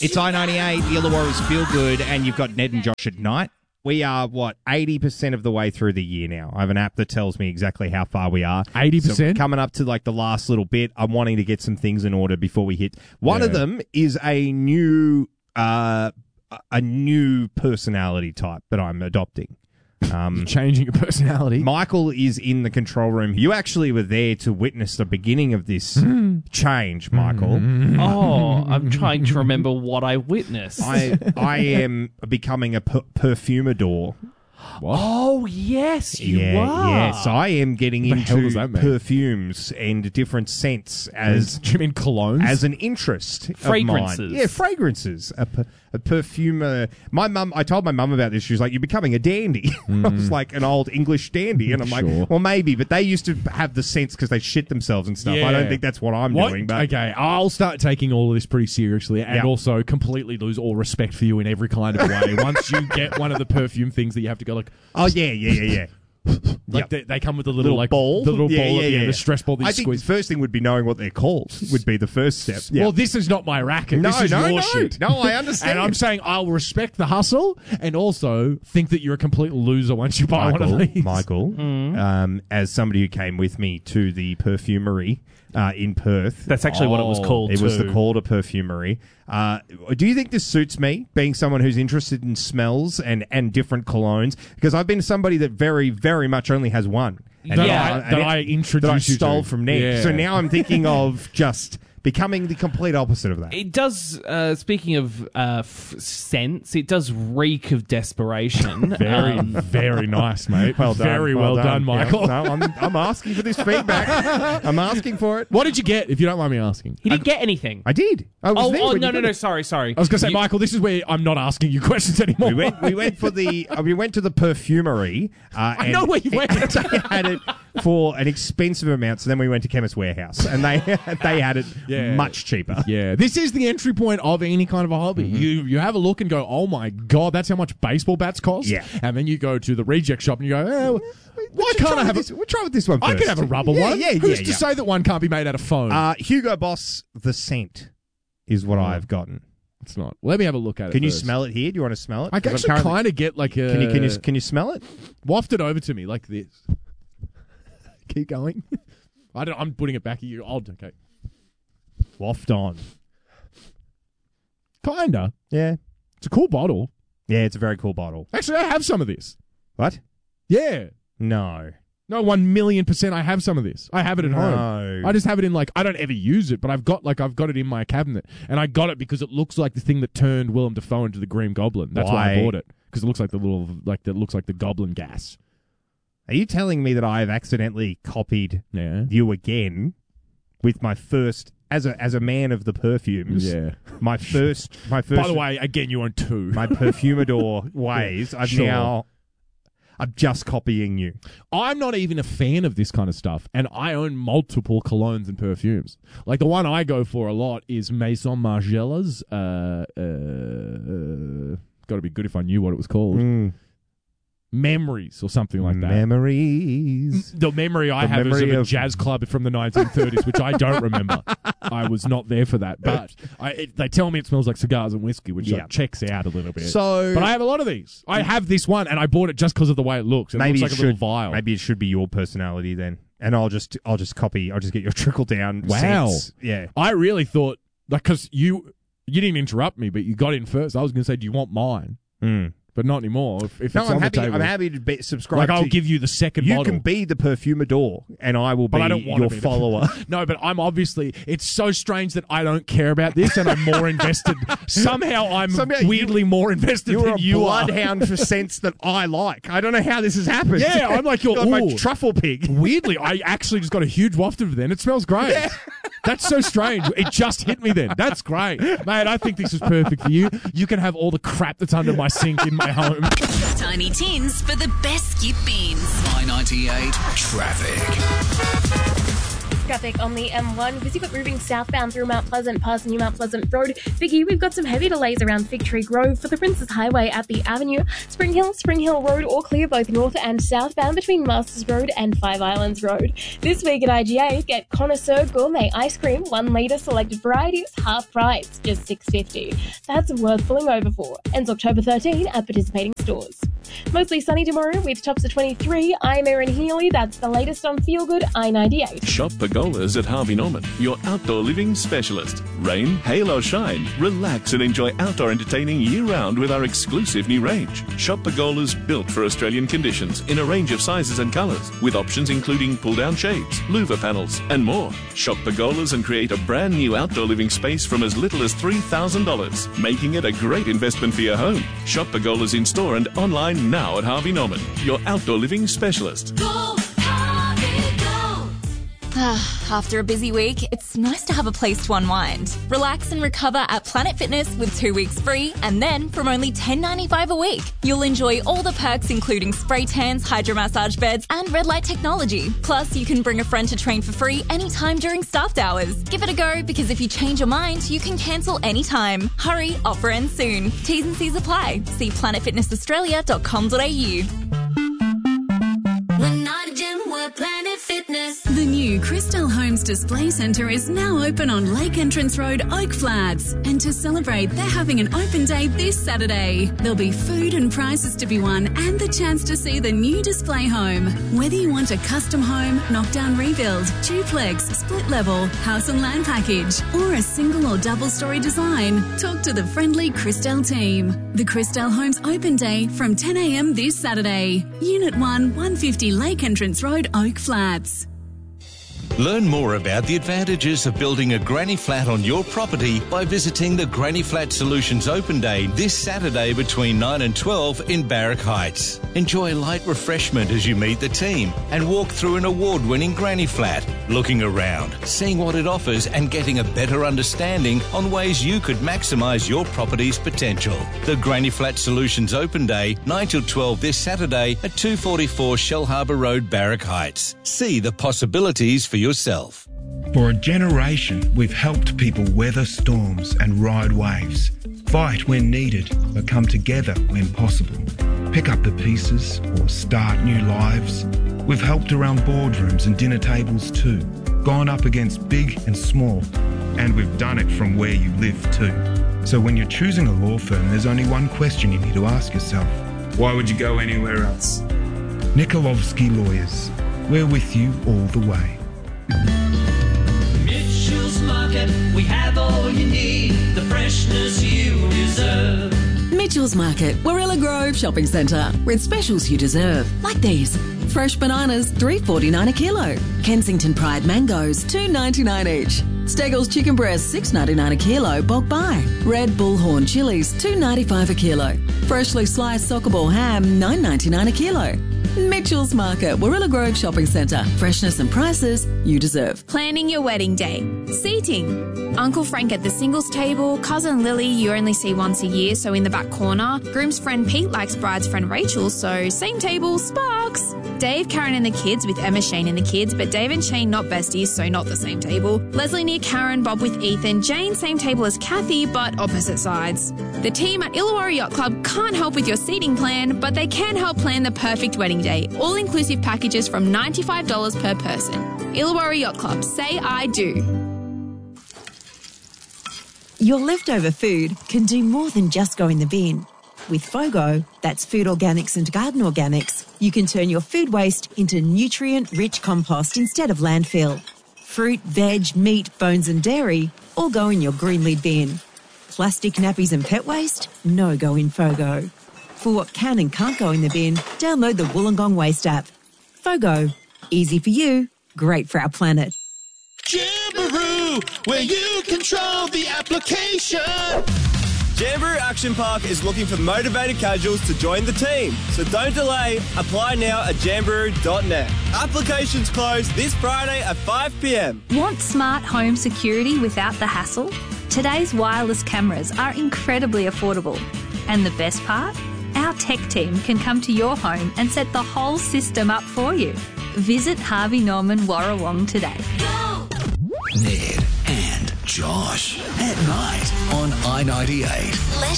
It's I-98, the Illawarra's Feel Good, and you've got Ned and Josh at night. We are, 80% of the way through the year now. I have an app that tells me exactly how far we are. 80%? So coming up to the last little bit, I'm wanting to get some things in order before we hit. One of them is a new personality type that I'm adopting. Changing your personality. Michael is in the control room. You actually were there to witness the beginning of this change, Michael. Oh, I'm trying to remember what I witnessed. I am becoming a perfumador. What? Oh, yes, you are. Yes, I am getting What the hell does into that mean? perfumes and different scents as Do you mean colognes? as an interest Fragrances. of mine. Yeah, fragrances. A perfumer. I told my mum about this. She was like, "You're becoming a dandy." I was like an old English dandy, and I'm Sure. like, "Well, maybe." But they used to have the scents because they shit themselves and stuff. Yeah. I don't think that's what I'm doing. But Okay, I'll start taking all of this pretty seriously and Yeah. also completely lose all respect for you in every kind of way. Once you get one of the perfume things that you have to go like... oh yeah. Like they come with the Little like ball, the little ball, yeah. the stress ball that you I think squeeze. the first thing would be knowing what they're called. Would be the first step. Yeah. Well, this is not my racket. No, this is no, your no. shit. No, I understand. And I'm saying I'll respect the hustle and also think that you're a complete loser once you buy one of these. Michael, as somebody who came with me to the perfumery in Perth. That's actually what it was called, It was too. called a perfumery. Do you think this suits me, being someone who's interested in smells and different colognes? Because I've been somebody that very, very much only has one. And That I introduced that I you stole to. from Ned. Yeah. So now I'm thinking of just becoming the complete opposite of that. It does, speaking of scents, it does reek of desperation. Very, very nice, mate. Well done. Very well done, Michael. Yeah. No, I'm asking for this feedback. I'm asking for it. What did you get, if you don't mind me asking? He didn't get anything. I did. I was there when no, you got no, it. sorry. I was going to say, Michael, this is where I'm not asking you questions anymore. We went to the perfumery. I know where you went. They had it for an expensive amount, so then we went to Chemist Warehouse, and they had it much cheaper. Yeah, this is the entry point of any kind of a hobby. You have a look and go, oh my God, that's how much baseball bats cost? Yeah. And then you go to the reject shop and you go, why can't I have this? We'll try with this one first. I can have a rubber one. Yeah, Who's to say that one can't be made out of foam? Hugo Boss, the scent, is what I've gotten. It's not. Let me have a look at it. Can you first. smell it here? Do you want to smell it? I can 'Cause I'm actually currently- kind of get like a... Can you smell it? Waft it over to me like this. Keep going. I'm putting it back at you. Okay. Waft on. Kinda. Yeah. It's a cool bottle. Yeah, it's a very cool bottle. Actually, I have some of this. What? Yeah. No. No, 1,000,000% I have some of this. I have it at No. home. I just have it in I don't ever use it, but I've got it in my cabinet. And I got it because it looks like the thing that turned Willem Dafoe into the Green Goblin. That's why I Why? bought it. Because it looks like that looks like the goblin gas. Are you telling me that I've accidentally copied Yeah. you again with my first as a man of the perfumes? Yeah. My first. By the way, again, you own two. my perfumador ways. I'm just copying you. I'm not even a fan of this kind of stuff, and I own multiple colognes and perfumes. Like the one I go for a lot is Maison Margiela's. Got to be good if I knew what it was called. Memories or something like that. Memories. The memory I have is of a jazz club from the 1930s, which I don't remember. I was not there for that, but they tell me it smells like cigars and whiskey, which checks out a little bit. But I have a lot of these. I have this one, and I bought it just because of the way it looks. It looks like a little vial. Maybe it should be your personality then, and I'll just copy. I'll just get your trickle down. Wow. Sense. Yeah. I really thought, because you didn't interrupt me, but you got in first. I was going to say, do you want mine? But not anymore. If it's on the table. I'm happy to subscribe. Like, I'll give you the second You bottle. can be the perfumador, and I will be I don't want your to be follower. No, but I'm obviously... It's so strange that I don't care about this, and I'm more invested. Somehow I'm weirdly more invested You're than a you are. bloodhound for scents that I like. I don't know how this has happened. Yeah, I'm like your... You're like my ooh. truffle pig. Weirdly, I actually just got a huge waft of it then. It smells great. Yeah. That's so strange. It just hit me then. That's great. Mate, I think this is perfect for you. You can have all the crap that's under my sink in my home. Tiny Tins for the best skip beans. I-98 Traffic. traffic on the M1 because you've got moving southbound through Mount Pleasant past New Mount Pleasant Road. Vicky, we've got some heavy delays around Fig Tree Grove for the Princess Highway at the Avenue. Spring Hill Road all clear both north and southbound between Masters Road and Five Islands Road. This week at IGA, get Connoisseur Gourmet Ice Cream, 1 litre selected varieties, half price, just $6.50. That's worth pulling over for. Ends October 13 at participating stores. Mostly sunny tomorrow with tops of 23. I'm Erin Healy. That's the latest on Feel Good I-98. Shop Pergolas at Harvey Norman, your outdoor living specialist. Rain, hail or shine, relax and enjoy outdoor entertaining year-round with our exclusive new range. Shop Pergolas built for Australian conditions in a range of sizes and colours, with options including pull-down shades, louver panels and more. Shop Pergolas and create a brand new outdoor living space from as little as $3,000, making it a great investment for your home. Shop Pergolas in store and online now at Harvey Norman, your outdoor living specialist. Go, Harvey, go! After a busy week, it's nice to have a place to unwind. Relax and recover at Planet Fitness with 2 weeks free, and then from only $10.95 a week, you'll enjoy all the perks including spray tans, hydromassage beds, and red light technology. Plus, you can bring a friend to train for free anytime during staffed hours. Give it a go, because if you change your mind, you can cancel anytime. Hurry, offer ends soon. T's and C's apply. See planetfitnessaustralia.com.au. We're not a gym, we're Planet Fitness. The new Crystal Homes Display Centre is now open on Lake Entrance Road, Oak Flats. And to celebrate, they're having an open day this Saturday. There'll be food and prizes to be won and the chance to see the new display home. Whether you want a custom home, knockdown rebuild, duplex, split level, house and land package, or a single or double story design, talk to the friendly Crystal team. The Crystal Homes Open Day from 10 a.m. this Saturday. Unit 1, 150 Lake Entrance Road, Oak Flats. Learn more about the advantages of building a granny flat on your property by visiting the Granny Flat Solutions Open Day this Saturday between 9 and 12 in Barrack Heights. Enjoy light refreshment as you meet the team and walk through an award-winning granny flat, looking around, seeing what it offers and getting a better understanding on ways you could maximise your property's potential. The Granny Flat Solutions Open Day, 9 till 12 this Saturday at 244 Shell Harbour Road, Barrack Heights. See the possibilities for yourself. For a generation, we've helped people weather storms and ride waves, fight when needed, but come together when possible, pick up the pieces or start new lives. We've helped around boardrooms and dinner tables too, gone up against big and small, and we've done it from where you live too. So when you're choosing a law firm, there's only one question you need to ask yourself. Why would you go anywhere else? Nikolovsky Lawyers. We're with you all the way. Mitchell's Market, we have all you need, the freshness you deserve. Mitchell's Market, Warilla Grove Shopping Centre, with specials you deserve, like these. Fresh bananas, $3.49 a kilo. Kensington Pride mangoes, $2.99 each. Steggles chicken breasts, $6.99 a kilo, bulk buy. Red Bullhorn chilies, $2.95 a kilo. Freshly sliced soccer ball ham, $9.99 a kilo. Mitchell's Market, Warilla Grove Shopping Centre. Freshness and prices you deserve. Planning your wedding day. Seating. Uncle Frank at the singles table. Cousin Lily you only see once a year, so in the back corner. Groom's friend Pete likes bride's friend Rachel, so same table, sparks. Dave, Karen and the kids with Emma, Shane and the kids, but Dave and Shane not besties, so not the same table. Leslie near Karen, Bob with Ethan, Jane same table as Kathy, but opposite sides. The team at Illawarra Yacht Club can't help with your seating plan, but they can help plan the perfect wedding day. All-inclusive packages from $95 per person. Illawarra Yacht Club, say I do. Your leftover food can do more than just go in the bin. With FOGO, that's Food Organics and Garden Organics, you can turn your food waste into nutrient-rich compost instead of landfill. Fruit, veg, meat, bones and dairy all go in your green lid bin. Plastic nappies and pet waste? No go in FOGO. For what can and can't go in the bin, download the Wollongong Waste app. FOGO. Easy for you, great for our planet. Jamboree, where you control the application. Jamboree Action Park is looking for motivated casuals to join the team. So don't delay. Apply now at jamboree.net. Applications close this Friday at 5 p.m. Want smart home security without the hassle? Today's wireless cameras are incredibly affordable. And the best part? Our tech team can come to your home and set the whole system up for you. Visit Harvey Norman Warrawong today. Ned and Josh at night on I-98.